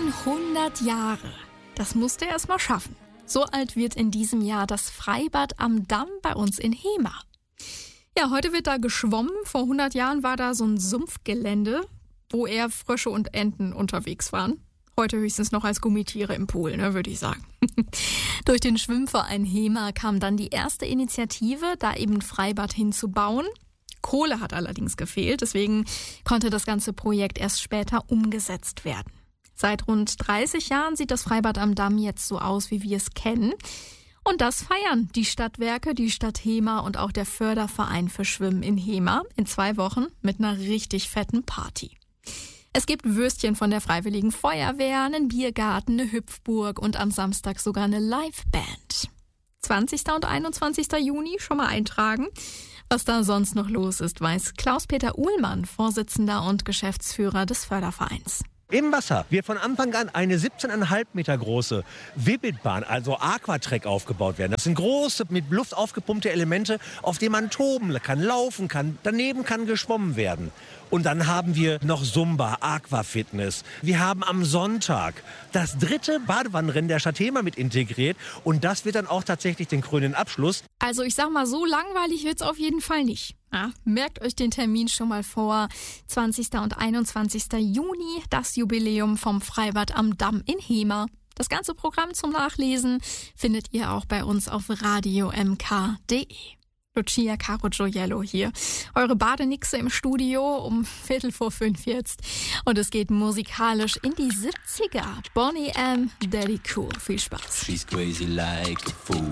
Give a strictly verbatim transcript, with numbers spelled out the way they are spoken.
hundert Jahre. Das musste er erst mal schaffen. So alt wird in diesem Jahr das Freibad am Damm bei uns in Hemer. Ja, heute wird da geschwommen. Vor hundert Jahren war da so ein Sumpfgelände, wo eher Frösche und Enten unterwegs waren. Heute höchstens noch als Gummitiere im Pool, ne, würde ich sagen. Durch den Schwimmverein Hemer kam dann die erste Initiative, da eben ein Freibad hinzubauen. Kohle hat allerdings gefehlt, deswegen konnte das ganze Projekt erst später umgesetzt werden. Seit rund dreißig Jahren sieht das Freibad am Damm jetzt so aus, wie wir es kennen. Und das feiern die Stadtwerke, die Stadt Hemer und auch der Förderverein für Schwimmen in Hemer in zwei Wochen mit einer richtig fetten Party. Es gibt Würstchen von der Freiwilligen Feuerwehr, einen Biergarten, eine Hüpfburg und am Samstag sogar eine Liveband. zwanzigsten und einundzwanzigsten Juni schon mal eintragen. Was da sonst noch los ist, weiß Klaus-Peter Uhlmann, Vorsitzender und Geschäftsführer des Fördervereins. Im Wasser wird von Anfang an eine siebzehn Komma fünf Meter große Wibitbahn, also Aquatrack, aufgebaut werden. Das sind große, mit Luft aufgepumpte Elemente, auf denen man toben kann, laufen kann. Daneben kann geschwommen werden. Und dann haben wir noch Zumba, Aquafitness. Wir haben am Sonntag das dritte Badewannenrennen der Stadt Hemer mit integriert. Und das wird dann auch tatsächlich den krönenden Abschluss. Also ich sag mal, so langweilig wird's auf jeden Fall nicht. Ja, merkt euch den Termin schon mal vor. zwanzigsten und einundzwanzigsten Juni, das Jubiläum vom Freibad am Damm in Hemer. Das ganze Programm zum Nachlesen findet ihr auch bei uns auf radio m k punkt d e. Lucia Caro Gioiello hier. Eure Badenixe im Studio um Viertel vor fünf jetzt. Und es geht musikalisch in die siebziger. Boney M. Daddy Cool. Viel Spaß. She's crazy like a fool.